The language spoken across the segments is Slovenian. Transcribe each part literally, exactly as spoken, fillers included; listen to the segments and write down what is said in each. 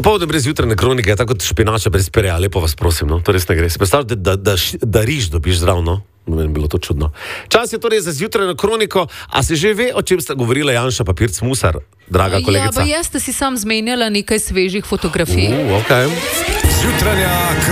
Popoldne brez jutranje kronike je tako kot špinača brez pereja, lepo vas prosim, no, to res ne gre. Si predstavljate, da, da, da riž dobiš zdrav, no? Meni bilo to čudno. Čas je torej za zjutrajno kroniko, a se že ve, o čem sta govorila Janša Papirc Musar, draga kolegica? Ja, pa jaz ste si sam zmenjala nekaj svežih fotografij. Uh, okay. Zjutranja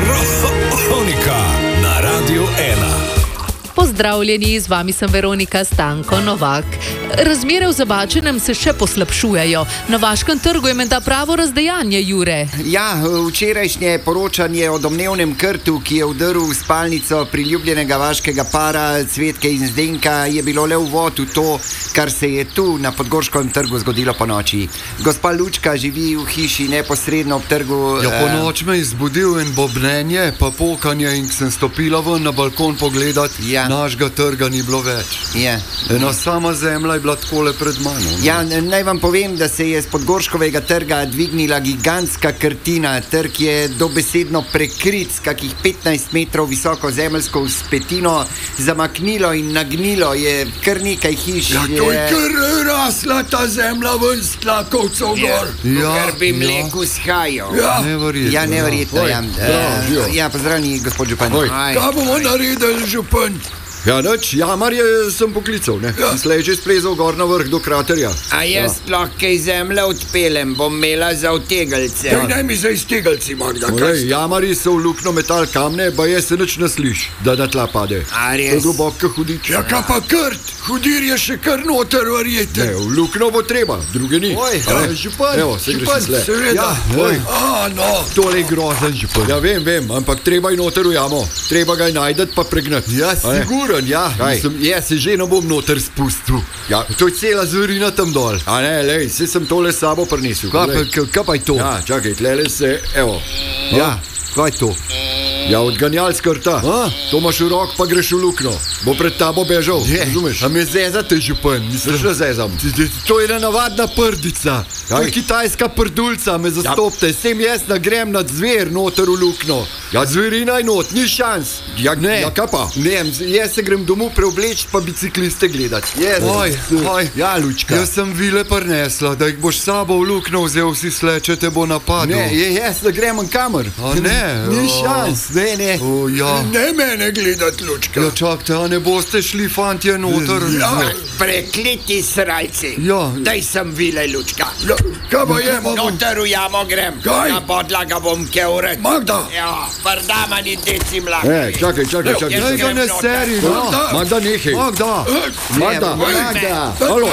kronika na Radiu ena. Pozdravljeni, z vami sem Veronika Stanko Novak. Razmere v Zabačenem se še poslabšujejo. Na Vaškem trgu je menda pravo razdejanje, Jure. Ja, včerajšnje poročanje o domnevnem krtu, ki je vdrl v spalnico priljubljenega vaškega para Cvetke in Zdenka, je bilo le uvod v to, kar se je tu na Podgorškem trgu zgodilo po noči. Gospa Lučka živi v hiši neposredno ob trgu. Ja, po noč me je zbudil in bobnenje, pa pokanje, in sem stopila ven na balkon pogledat. Ja. Našega trga ni bilo več. Ja. Ena sama zemlja je bila takole pred mano. Ja, naj vam povem, da se je z Podgorškovega trga dvignila gigantska krtina. Trg je dobesedno prekrit s kakih petnajst metrov visoko zemeljsko vzpetino. Zamaknilo in nagnilo je kar nekaj hiš. Ja, to je kar rasla ta zemlja ven s tlakovcev gor. Ja, ker bi mleku shajal. Ja, neverjetno. Ja, neverjetno, ja. Ja, ja, pozdravljeni, gospod župan. Kaj bomo naredili, župan? Ja, nič, jamarje sem poklical, ne? Ja. Slej že splezal gor na vrh do kraterja. A jaz ja. lahko kaj zemlje odpelem, bom imela za vtegelce. Ja, ne mi za iztegelci, Magda. Olej, jamarji so v lukno metal kamne, ba je se nič ne sliš, da na tla pade. A res? To je globoko hudič. Ja, kaj pa krt? Hudir je še kar noter, verjete. Ne, v lukno bo treba, druge ni. Oj, ja, župan, evo, se župan, seveda. Ja, oj. A, no. Tole je grozen, župan. Ja, vem, vem, ampak treba je noter v jamo. Treba ga je najdet pa pregnati. Ja, sigurno. Ja, mislim, jaz se že ne bom noter spustil. Ja, to je cela zverina tam dol. A ne, lej, se sem tole sabo prinesel. Kaj pa, kaj pa je to? Ja, čakaj, tlele se, evo. Ja, kaj je to? Ja, odganjal skrta. A? To imaš v rok, pa greš v lukno. Bo pred tabo bežal, razumeš? A me zezate, župan, misliš, da zezam? To je navadna prdica. To je kitajska prdulca, me zastopte. Ja. Sem jaz nagrem nad zver noter v lukno. Ja, zverina je not, ni šans. Ja, ne. Ja, kaj pa? Ne, jaz se grem domov preobleč, pa bicikliste gledat. Yes. Oj, oj. Ja, Lučka. Jaz sem vile prinesla, da jih boš sabo v lukno vzel, vsi sleče te bo napadil. Ne, jaz da grem en kamer. A ne, ni šans. Ne, ne. O, ja. Ne mene gledat, Lučka. Ja, čakajte, a ne boste šli, fantje, noter? Ja, prekliti srajci. Ja. Daj sem vile, Lučka. Ja, kaj pa je, mamo? Noter v jamo grem. Kaj? Na podlaga bom keuret. Magda. Ja, prdama ni deci mlaki. E, čakaj, čakaj, čakaj. Naj ga ne seri, no. Magda, nehaj. Magda. Magda. Magda. Halo.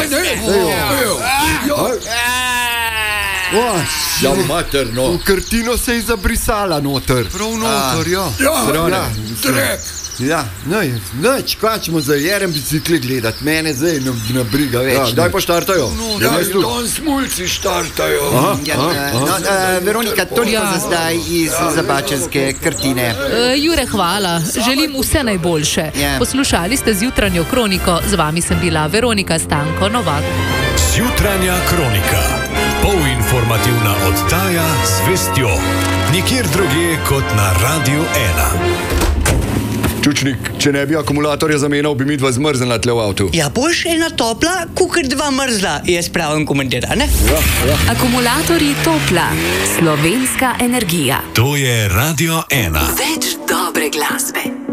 Ja, materno. V krtino se je zabrisala noter. Prav noter, ja. Ja, trep. Ja, nej, neč, kvačemo za jeren bicikli gledat, mene zdaj ne, ne briga več. Ja, daj pa štartajo. No, ja, don smulci štartajo. Aha, ja, aha, no, aha. Uh, Veronika, toliko ja. za zdaj iz Zabačenske krtine. Uh, Jure, hvala. Želim vse najboljše. Ja. Poslušali ste zjutranjo kroniko, z vami sem bila Veronika Stanko Novak. Zjutranja kronika. Polinformativna oddaja z vestjo. Nikjer drugje kot na Radiu ena. Čučnik, če ne bi akumulatorja zamenjal, bi mi dva zmrznila tle v avtu. Ja, boš ena topla, kukor dva mrzla, je spravim komentar, ne? Ja, ja. Akumulatorji Topla, slovenska energija. To je Radio ena. Več dobre glasbe.